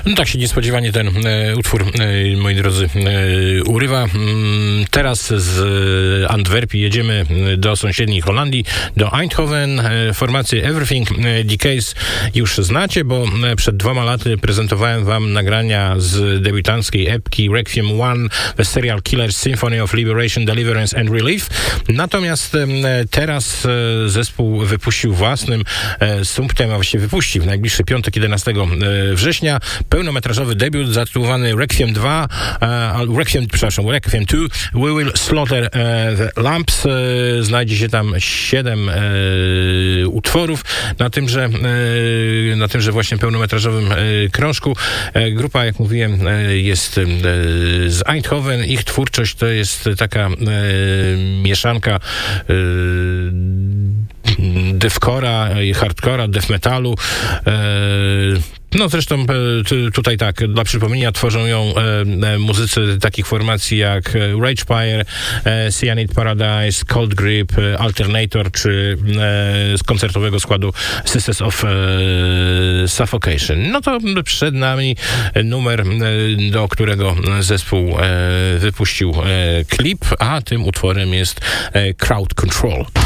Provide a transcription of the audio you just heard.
No tak się niespodziewanie ten utwór, moi drodzy, urywa. Teraz z Antwerpii jedziemy do sąsiedniej Holandii, do Eindhoven. Formację Everything Decays już znacie, bo przed 2 laty prezentowałem wam nagrania z debiutanckiej epki Requiem One, The Serial Killers Symphony of Liberation, Deliverance and Relief. Natomiast teraz zespół wypuścił własnym sumptem, a właściwie wypuści w najbliższy piątek, 11 września, pełnometrażowy debiut zatytułowany Requiem 2, Requiem 2, We Will Slaughter the Lamps. Znajdzie się tam 7 utworów na tymże właśnie pełnometrażowym krążku. Grupa, jak mówiłem, jest z Eindhoven. Ich twórczość to jest taka mieszanka deathcora, hardcora, death metalu. No zresztą tutaj tak, dla przypomnienia tworzą ją muzycy takich formacji jak Ragepire, Cyanide Paradise, Cold Grip, Alternator, czy z koncertowego składu Sisters of Suffocation. No to przed nami numer, do którego zespół wypuścił klip, a tym utworem jest Crowd Control.